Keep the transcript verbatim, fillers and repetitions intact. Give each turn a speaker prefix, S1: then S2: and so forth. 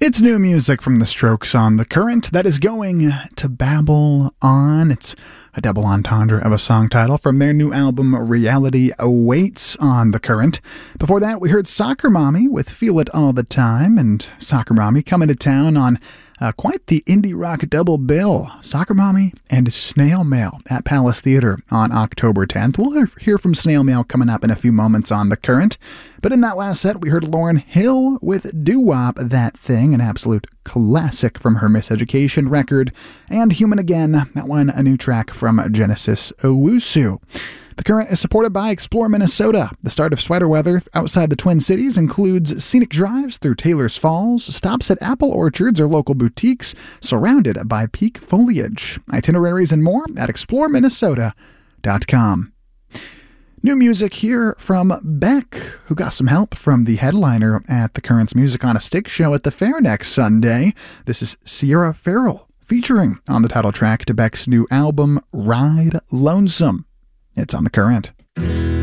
S1: It's new music from The Strokes on The Current that is going to babble on. It's a double entendre of a song title from their new album Reality Awaits on The Current. Before that, we heard Soccer Mommy with Feel It All the Time, and Soccer Mommy coming to town on uh, quite the indie rock double bill. Soccer Mommy and Snail Mail at Palace Theater on October tenth. We'll hear from Snail Mail coming up in a few moments on The Current. But in that last set, we heard Lauryn Hill with Doo-Wop That Thing, an absolute classic from her Miseducation record, and Human Again, that one a new track from Genesis Owusu. The Current is supported by Explore Minnesota. The start of sweater weather outside the Twin Cities includes scenic drives through Taylor's Falls, stops at apple orchards or local boutiques, surrounded by peak foliage. Itineraries and more at explore minnesota dot com. New music here from Beck, who got some help from the headliner at the Current's Music on a Stick show at the fair next Sunday. This is Sierra Farrell, featuring on the title track to Beck's new album, Ride Lonesome. It's on The Current.